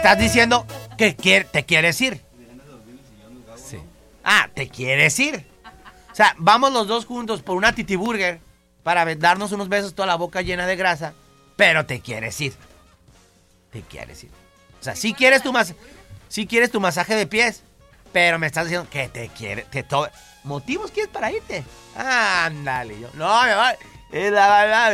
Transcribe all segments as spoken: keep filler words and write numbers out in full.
Estás diciendo que quiere, te quieres ir. Sí. Ah, te quieres ir. O sea, vamos los dos juntos por una Titi Burger para darnos unos besos toda la boca llena de grasa, pero te quieres ir. Te quieres ir. O sea, sí quieres tu mas, sí quieres tu masaje de pies, pero me estás diciendo que te quieres, te to- ¿motivos quieres para irte? Ándale, yo. No, me va. Es la verdad.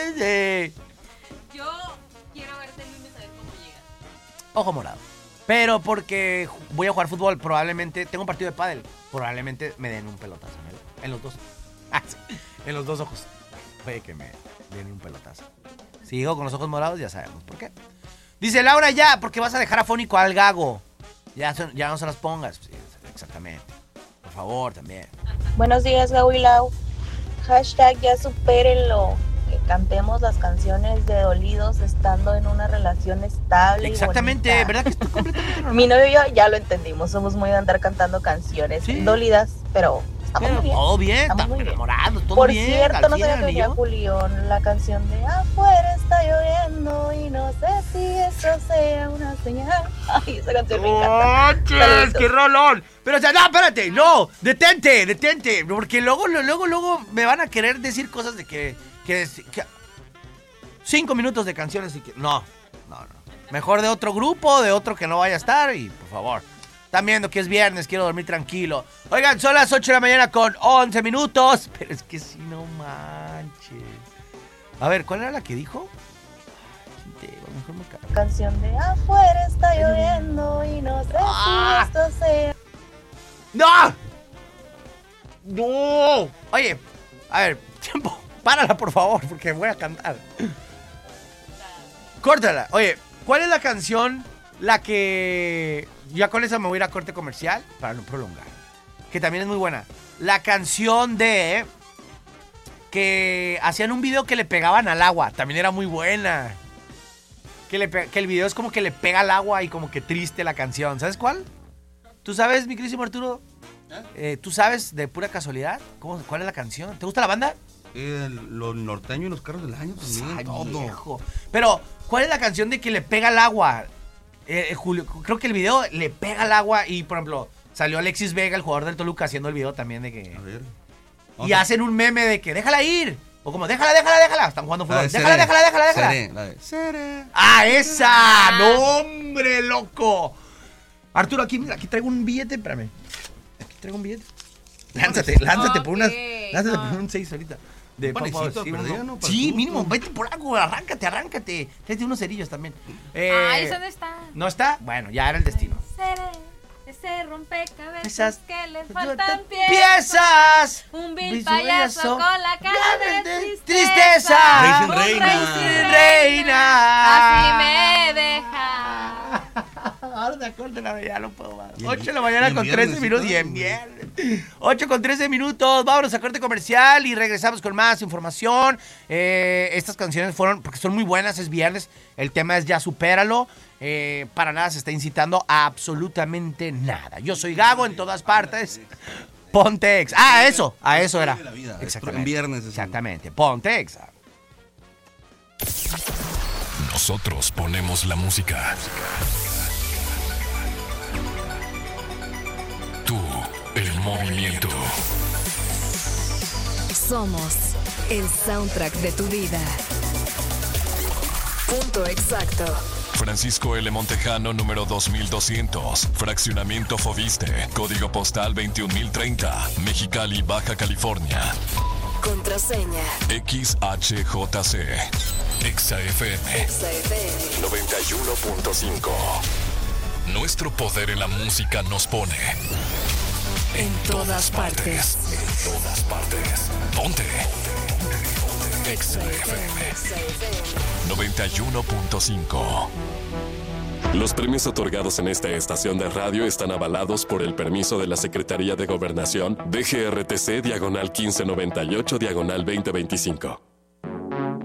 Yo quiero verte el lunes a ver cómo llegas. Ojo morado. Pero porque voy a jugar fútbol, probablemente tengo un partido de pádel, probablemente me den un pelotazo en, el, en los dos. Ah, sí, en los dos ojos. Puede que me den un pelotazo. Si digo con los ojos morados, ya sabemos por qué. Dice Laura, ya, porque vas a dejar afónico al Gago. Ya, son, ya no se las pongas. Sí, exactamente. Por favor, también. Buenos días, Gabo y Lau. Hashtag ya supérenlo. Que cantemos las canciones de dolidos estando en una relación estable. Exactamente, y bonita. ¿verdad que estoy completamente normal? Mi novio y yo ya lo entendimos. Somos muy de andar cantando canciones Sí. dolidas, pero estamos Pero muy bien. todo bien, Estamos estamos muy bien. enamorados, todo Por bien. cierto, no al sabía cien, que venía ¿y yo? Julián la canción de afuera está lloviendo y no sé si eso sea una señal. Ay, esa canción me encanta. ¡Manches! Saluditos. ¡Qué rolón! Pero, o sea, no, espérate, no, detente, detente. Porque luego, luego, luego me van a querer decir cosas de que. que, que cinco minutos de canciones y que. No, no, no. Mejor de otro grupo, de otro que no vaya a estar y, por favor. Están viendo que es viernes, quiero dormir tranquilo. Oigan, son las ocho de la mañana con once minutos. Pero es que si no manches. A ver, ¿cuál era la que dijo? Ay, te- mejor me ca- Canción de afuera está lloviendo y no sé Ah. si esto sea. ¡No! ¡No! Oye, a ver, tiempo. Párala, por favor, porque voy a cantar. Córtala. Oye, ¿cuál es la canción la que... Ya con esa me voy a ir a corte comercial para no prolongar. Que también es muy buena. La canción de... Que hacían un video que le pegaban al agua. También era muy buena. Que, le pe- que el video es como que le pega al agua y como que triste la canción. ¿Sabes cuál? ¿Tú sabes, mi querísimo Arturo? Eh, ¿Tú sabes de pura casualidad cómo, cuál es la canción? ¿Te gusta la banda? Eh, los norteños y los carros del año también, Ay, todo. viejo. Pero, ¿cuál es la canción de que le pega al agua? Eh, eh, Julio, creo que el video le pega al agua y, por ejemplo, salió Alexis Vega, el jugador del Toluca, haciendo el video también de que... A ver. Y Vamos a- hacen un meme de que déjala ir. O como, déjala, déjala, déjala. Están jugando La fútbol. de Déjala, Seré. déjala, déjala, déjala. Seré, la de Seré. ¡Ah, esa! ¡No, hombre, loco! Arturo, aquí, mira, aquí traigo un billete, espérame. Aquí traigo un billete. Lánzate, lánzate por unas. Ok, Lánzate no. por un seis ahorita. De Un panecito papas, sí, perdido, uno- ¿no? Para Sí, el mínimo, gusto. vete por algo, arráncate, arráncate. Tráete unos cerillos también. Eh, Ah, ¿eso no está? ¿No está? Bueno, ya era el destino. Seré ese rompecabezas Esas- que le faltan piezas. ¡Piezas! Un vil Vil payaso payaso. con la cara de de tristeza. tristeza. Racing Un reina. racing Reina. Así me deja. Ahora te acuerdas, la ya no puedo más. Y en- ocho de la mañana y en con viernes trece y minutos todo, y en güey. viernes. ocho con trece minutos. Vámonos a corte comercial y regresamos con más información. Eh, estas canciones fueron, porque son muy buenas, es viernes. El tema es Ya Supéralo. Eh, para nada se está incitando a absolutamente nada. Yo soy Gago en todas partes. Pontex. Ah, a eso. A eso era. La vida, es Exactamente. en viernes es- Exactamente. Pontex. Nosotros ponemos la música. Tú, el movimiento. Somos el soundtrack de tu vida. Punto exacto. Francisco L. Montejano, número dos mil doscientos. Fraccionamiento Fobiste. Código postal veintiún mil treinta. Mexicali, Baja California. Contraseña. X H J C. Exa F M. Exa F M. noventa y uno punto cinco. Nuestro poder en la música nos pone En todas partes. En todas partes. Ponte. Exa F M. Exa F M. noventa y uno punto cinco. Los premios otorgados en esta estación de radio están avalados por el permiso de la Secretaría de Gobernación D G R T C diagonal quince noventa y ocho diagonal veinte veinticinco.